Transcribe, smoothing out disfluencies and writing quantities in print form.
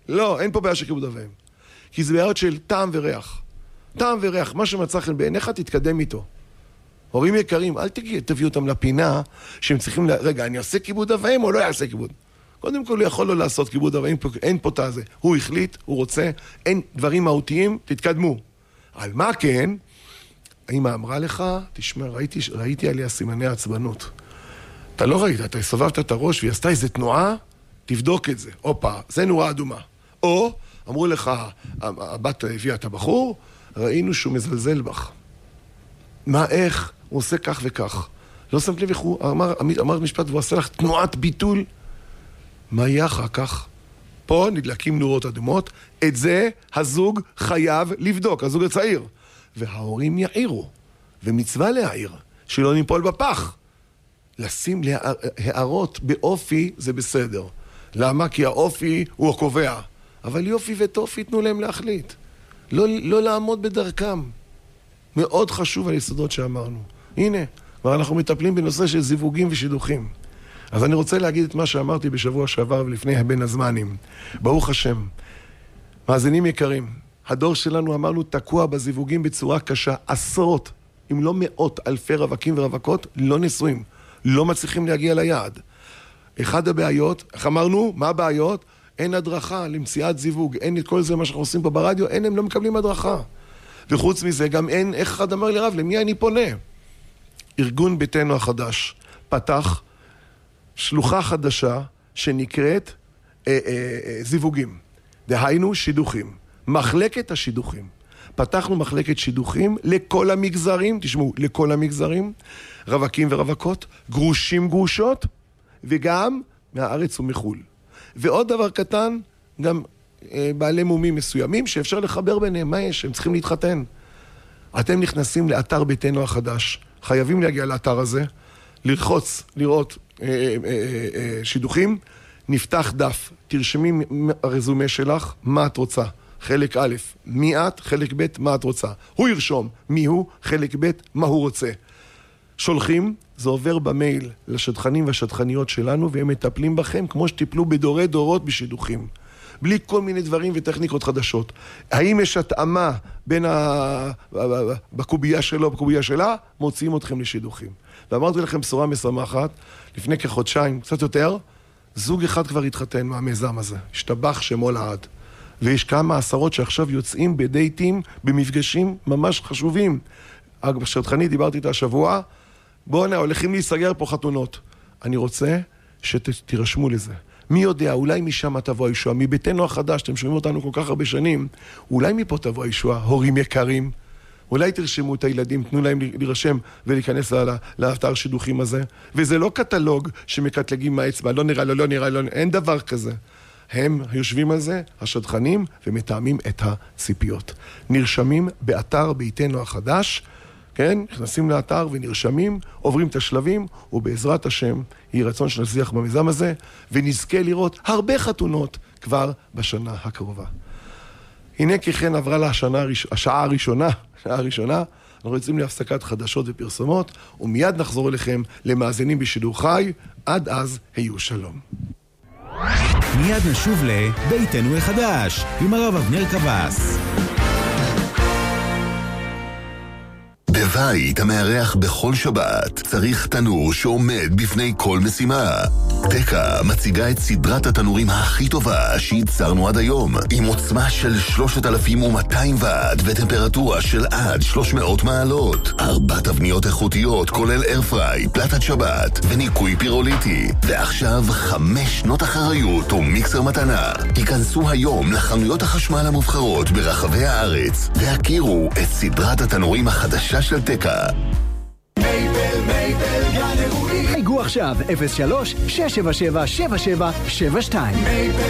לא, אין פה בעיה של כיבוד אב ואם. כי זה בעיות של טעם וריח. טעם וריח, מה שמצא חן בעיניך, תתקדם איתו. הורים יקרים, אל תביאו אותם לפינה שהם צריכים, רגע, אני אעשה כיבוד אב ואם או לא אעשה כיבוד? קודם כל הוא יכול לא לעשות כיבוד אב ואם, אין פה תזה. הוא החליט, הוא רוצה, אין דברים מהותיים, תתקדמו. על מה כן? האמא אמרה לך, תשמע, ראיתי עליה סימני עצבנות. אתה לא ראית, אתה סובבת את הראש והיא עשתה איזו תנועה, תבדוק את זה. אופה, זה נורה אדומה. או, אמרו לך, הבת הביאה את הבחור, ראינו שהוא מזלזל בך. מה, איך? הוא עושה כך וכך. לא שמת לב איך הוא אמר משפט והוא עשה לך תנועת ביטול. מה יהיה אחר כך? פה נדלקים נורות אדומות, את זה הזוג חייב לבדוק, הזוג הצעיר. וההורים יעירו, ומצווה להעיר, שלא ניפול בפח. לשים הערות באופי זה בסדר. למה? כי האופי הוא הקובע. אבל יופי וטופי תנו להם להחליט. לא לעמוד בדרכם. מאוד חשוב על יסודות שאמרנו. הנה, כבר אנחנו מטפלים בנושא של זיווגים ושידוכים. אז אני רוצה להגיד את מה שאמרתי בשבוע שעבר ולפני בין הזמנים. ברוך השם, מאזינים יקרים, הדור שלנו אמרנו תקוע בזיווגים בצורה קשה, עשרות, אם לא מאות אלפי רווקים ורווקות לא נשואים, לא מצליחים להגיע ליעד. אחד הבעיות, איך אמרנו? מה הבעיות? אין הדרכה למציאת זיווג, אין את כל זה מה שאנחנו עושים פה ברדיו, הם לא מקבלים הדרכה. וחוץ מזה גם אין, איך אחד אמר לי רב, למי אני פונה? ארגון ביתנו החדש פתח שלוחה חדשה שנקראת זיווגים. דהיינו שידוכים. מחלקת השידוכים. פתחנו מחלקת שידוכים לכל המגזרים, תשמעו, לכל המגזרים, רווקים ורווקות, גרושים גרושות, וגם מהארץ ומחול. ועוד דבר קטן, גם בעלי מומים מסוימים שאפשר לחבר ביניהם, מה יש? הם צריכים להתחתן. אתם נכנסים לאתר ביתנו החדש, חייבים להגיע לאתר הזה, לרחוץ, לראות שידוכים, נפתח דף, תרשמי הרזומה שלך, מה את רוצה? חלק א', מי את? חלק ב', מה את רוצה? הוא ירשום מי הוא, חלק ב', מה הוא רוצה. שולחים, זה עובר במייל לשדכנים והשדכניות שלנו, והם מטפלים בכם כמו שטיפלו בדורי דורות בשידוכים. בלי כל מיני דברים וטכניקות חדשות. האם יש התאמה בין בקובייה שלו, בקובייה שלה, מוציאים אתכם לשידוכים. ואמרתי לכם בשורה משמחת, לפני כחודשיים, קצת יותר, זוג אחד כבר התחתן מהמיזם הזה. השתבח שמו לעד. ויש כמה עשרות שעכשיו יוצאים בדייטים, במפגשים ממש חשובים. השדכנית, דיברתי איתה השבוע, בואו הולכים להיסגר פה חתונות. אני רוצה שתירשמו לזה. מי יודע, אולי משם תבוא הישועה, מביתנו החדש, אתם שומעים אותנו כל כך הרבה שנים, אולי מפה תבוא הישועה, הורים יקרים, אולי תרשמו את הילדים, תנו להם להירשם ולהיכנס לאתר שידוכים הזה, וזה לא קטלוג שמקטלגים מהאצבע, לא נראה לו, לא נראה לו, אין דבר כזה. הם יושבים על זה, השדכנים, ומתאמים את הציפיות. נרשמים באתר ביתנו החדש, כן? נכנסים לאתר ונרשמים, עוברים את השלבים, ובעזרת השם יהי רצון שנצליח במיזם הזה, ונזכה לראות הרבה חתונות כבר בשנה הקרובה. הנה ככן עברה לה השעה הראשונה, אנחנו יוצאים להפסקת חדשות ופרסומות, ומיד נחזור אליכם למאזינים בשידור חי, עד אז היו שלום. מיד נשוב לביתנו החדש, עם הרב אבנר קבס. בבית המארח בכל שבת צריך תנור שעומד בפני כל משימה. תקה מציגה את סדרת התנורים הכי טובה שייצרנו עד היום, עם עוצמה של 3200 וואט וטמפרטורה של עד 300 מעלות. 4 תבניות איכותיות כולל איירפריי, פלטת שבת וניקוי פירוליטי. ועכשיו 5 שנות אחריות ומיקסר מתנה. היכנסו היום לחנויות החשמל המובחרות ברחבי הארץ והכירו את סדרת התנורים החדשה של תקה. מייבל, גן אירועים. היגו עכשיו 03-677-7772.